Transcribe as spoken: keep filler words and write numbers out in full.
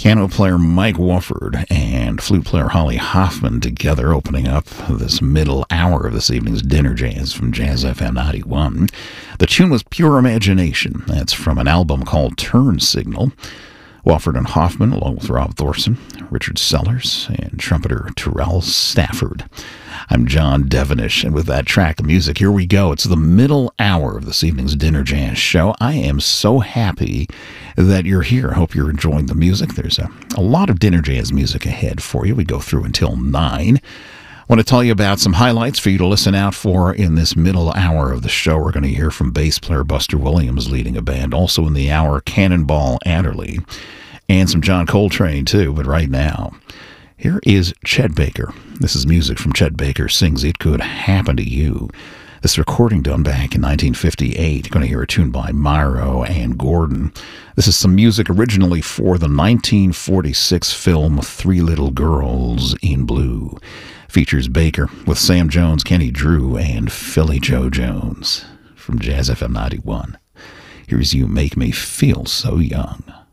Piano player Mike Wofford and flute player Holly Hoffman together opening up this middle hour of this evening's Dinner Jazz from Jazz F M ninety-one. The tune was Pure Imagination. That's from an album called Turn Signal. Wofford and Hoffman, along with Rob Thorson, Richard Sellers, and trumpeter Terrell Stafford. I'm John Devenish, and with that track of music, here we go. It's the middle hour of this evening's Dinner Jazz show. I am so happy that you're here. I hope you're enjoying the music. There's a, a lot of Dinner Jazz music ahead for you. We go through until nine. I want to tell you about some highlights for you to listen out for in this middle hour of the show. We're going to hear from bass player Buster Williams leading a band. Also in the hour, Cannonball Adderley, and some John Coltrane too. But right now, here is Chet Baker. This is music from Chet Baker Sings It Could Happen to You. This recording done back in nineteen fifty-eight. You're going to hear a tune by Myro and Gordon. This is some music originally for the nineteen forty-six film Three Little Girls in Blue. Features Baker with Sam Jones, Kenny Drew, and Philly Joe Jones from Jazz F M ninety-one. Here's You Make Me Feel So Young.